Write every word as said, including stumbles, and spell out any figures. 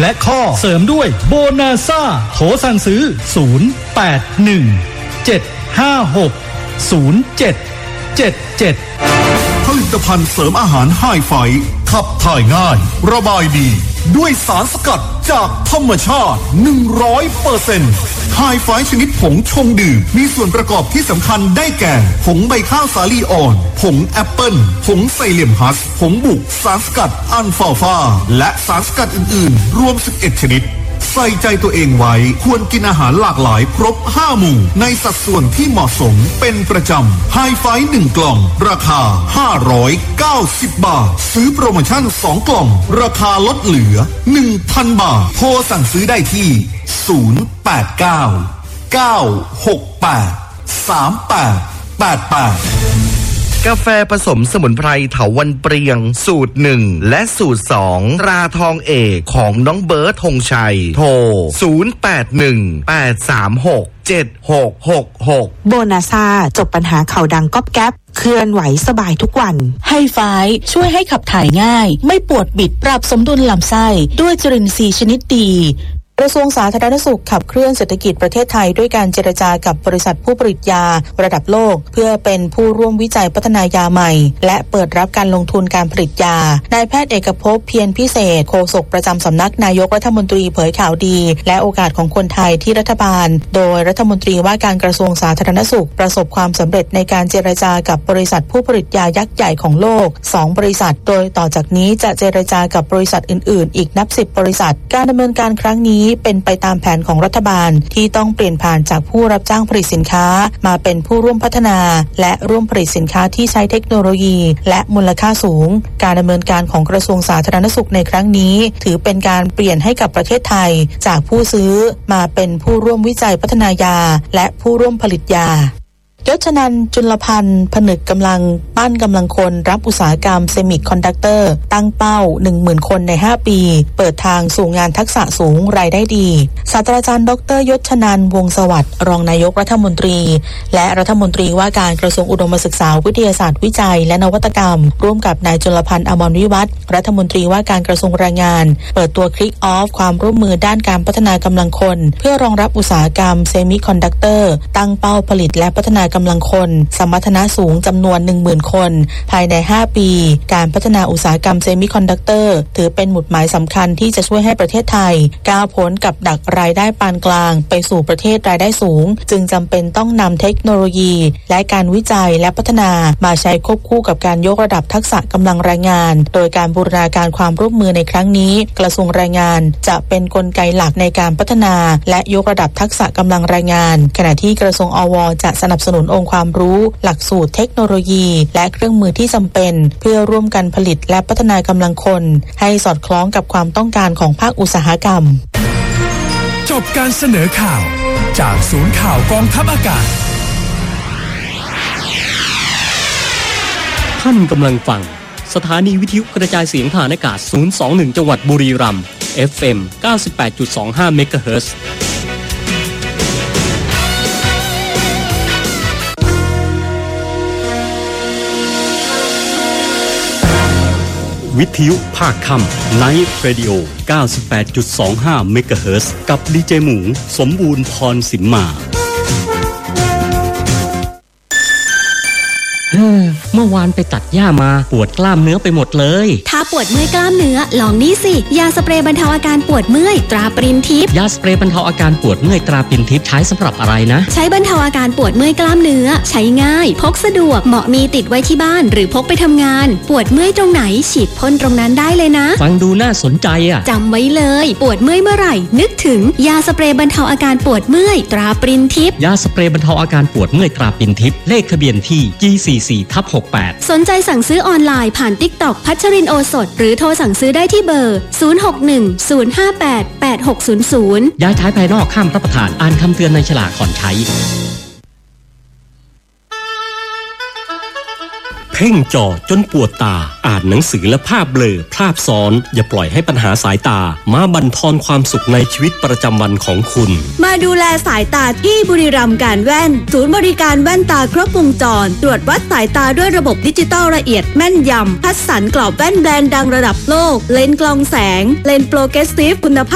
และข้อเสริมด้วยโบนาซ่าโทรสั่งซื้อศูนย์ แปด หนึ่ง เจ็ด ห้า หก ศูนย์ เจ็ด เจ็ด เจ็ดผลิตภัณฑ์เสริมอาหารไฮไฟขับถ่ายง่ายระบายดีด้วยสารสกัดจากธรรมชาติ หนึ่งร้อยเปอร์เซ็นต์ ไฮไฟชนิดผงชงดื่มมีส่วนประกอบที่สำคัญได้แก่ผงใบข้าวสาลีอ่อนผงแอปเปิ้ลผงไซเลมฮัสผงบุกสารสกัดอัลฟาฟาและสารสกัดอื่นๆรวมสิบเอ็ดชนิดใส่ใจตัวเองไว้ควรกินอาหารหลากหลายครบห้าหมู่ในสัดส่วนที่เหมาะสมเป็นประจำไฮไฟหนึ่งกล่องราคาห้าร้อยเก้าสิบบาทซื้อโปรโมชั่นสองกล่องราคาลดเหลือ หนึ่งพัน บาทโทรสั่งซื้อได้ที่ศูนย์ แปด เก้า เก้า หก แปด สาม แปด แปด แปดกาแฟผสมสมุนไพรเถาวัลย์เปรียงสูตรหนึ่งและสูตรสองตราทองเอกของน้องเบิร์ดธงชัยโทรศูนย์ แปด หนึ่ง แปด สาม หก เจ็ด หก หก หกโบนาซาจบปัญหาเข่าดังก๊อบแก๊บเคลื่อนไหวสบายทุกวันไฮไฟช่วยให้ขับถ่ายง่ายไม่ปวดบิดปรับสมดุลลำไส้ด้วยจุลินทรีย์ชนิดดีกระทรวงสาธารณสุขขับเคลื่อนเศรษฐกิจประเทศไทยด้วยการเจรจากับบริษัทผู้ผลิตยาระดับโลกเพื่อเป็นผู้ร่วมวิจัยพัฒนายาใหม่และเปิดรับการลงทุนการผลิตยานายแพทย์เอกภพเพียรพิเศษโฆษกประจำสำนักนายกรัฐมนตรีเผยข่าวดีและโอกาสของคนไทยที่รัฐบาลโดยรัฐมนตรีว่าการกระทรวงสาธารณสุขประสบความสำเร็จในการเจรจากับบริษัทผู้ผลิตยายักษ์ใหญ่ของโลกสองบริษัทโดยต่อจากนี้จะเจรจากับบริษัทอื่นๆอีกนับสิบบริษัทการดำเนินการครั้งนี้เป็นไปตามแผนของรัฐบาลที่ต้องเปลี่ยนผ่านจากผู้รับจ้างผลิตสินค้ามาเป็นผู้ร่วมพัฒนาและร่วมผลิตสินค้าที่ใช้เทคโนโลยีและมูลค่าสูงการดำเนินการของกระทรวงสาธารณสุขในครั้งนี้ถือเป็นการเปลี่ยนให้กับประเทศไทยจากผู้ซื้อมาเป็นผู้ร่วมวิจัยพัฒนายาและผู้ร่วมผลิตยายศนันท์จุลพันธ์ผนึกกำลังปั้นกำลังคนรับอุตสาหกรรมเซมิคอนดักเตอร์ตั้งเป้า หนึ่งหมื่น คนในห้าปีเปิดทางสู่งานทักษะสูงรายได้ดีศาสตราจารย์ดรยศนันท์วงศ์สวัสดิ์รองนายกรัฐมนตรีและรัฐมนตรีว่าการกระทรวงอุดมศึกษาวิทยาศาสตร์วิจัยและนวัตกรรมร่วมกับนายจุลพันธ์อมรวิวัฒน์รัฐมนตรีว่าการกระทรวงแรงงานเปิดตัวคลิกออฟความร่วมมือด้านการพัฒนากำลังคนเพื่อรองรับอุตสาหกรรมเซมิคอนดักเตอร์ตั้งเป้าผลิตและพัฒนากำลังคนสมรรถนะสูงจำนวน หนึ่งหมื่น คนภายในห้าปีการพัฒนาอุตสาหกรรมเซมิคอนดักเตอร์ถือเป็นหมุดหมายสำคัญที่จะช่วยให้ประเทศไทยก้าวพ้นกับดักรายได้ปานกลางไปสู่ประเทศรายได้สูงจึงจำเป็นต้องนำเทคโนโลยีและการวิจัยและพัฒนามาใช้ควบคู่กับการยกระดับทักษะกำลังแรงงานโดยการบูรณาการความร่วมมือในครั้งนี้กระทรวงแรงงานจะเป็นกลไกหลักในการพัฒนาและยกระดับทักษะกำลังแรงงานขณะที่กระทรวงอวจะสนับสนุนองค์ความรู้หลักสูตรเทคโนโลยีและเครื่องมือที่จำเป็นเพื่อร่วมกันผลิตและพัฒนากำลังคนให้สอดคล้องกับความต้องการของภาคอุตสาหกรรมจบการเสนอข่าวจากศูนย์ข่าวกองทัพอากาศท่านกำลังฟังสถานีวิทยุกระจายเสียงผ่านอากาศศูนย์ สอง หนึ่งจังหวัดบุรีรัมย์ เอฟ เอ็ม เก้าสิบแปดจุดสองห้า เมกะเฮิรตซ์วิทยุภาคค่ำ Night Radio เก้าสิบแปดจุดสองห้า เมกะเฮิรตซ์กับดีเจหมูสมบูรณ์พรสิมมาเมื่อวานไปตัดหญ้ามาปวดกล้ามเนื้อไปหมดเลยถ้าปวดเมื่อยกล้ามเนื้อลองนี่สิยาสเปรย์บรรเทาอาการปวดเมื่อยตราปรินทิพย์ยาสเปรย์บรรเทาอาการปวดเมื่อยตราปรินทิพย์ใช้สำหรับอะไรนะใช้บรรเทาอาการปวดเมื่อยกล้ามเนื้อใช้ง่ายพกสะดวกเหมาะมีติดไว้ที่บ้านหรือพกไปทำงานปวดเมื่อยตรงไหนฉีดพ่นตรงนั้นได้เลยนะฟังดูน่าสนใจอ่ะจำไว้เลยปวดเมื่อยเมื่อไหร่นึกถึงยาสเปรย์บรรเทาอาการปวดเมื่อยตราปรินทิพย์ยาสเปรย์บรรเทาอาการปวดเมื่อยตราปรินทิพย์เลขทะเบียนที่ จี สี่สิบสี่ ทับ หกแปดสนใจสั่งซื้อออนไลน์ผ่าน TikTok พัชรินโอสถหรือโทรสั่งซื้อได้ที่เบอร์ศูนย์ หก หนึ่ง ศูนย์ ห้า แปด แปด หก ศูนย์ ศูนย์ย้ายท้ายภายนอกข้ามรับประทานอ่านคำเตือนในฉลากก่อนใช้เพ่งจอจนปวดตาอ่านหนังสือและภาพเบลอภาพซ้อนอย่าปล่อยให้ปัญหาสายตามาบั่นทอนความสุขในชีวิตประจำวันของคุณมาดูแลสายตาที่บุรีรัมย์การแว่นศูนย์บริการแว่นตาครบวงจรตรวจวัดสายตาด้วยระบบดิจิตอลละเอียดแม่นยำคัดสรรกรอบแว่นแบรนด์ดังระดับโลกเลนส์กรองแสงเลนส์โปรเกรสซีฟคุณภาพ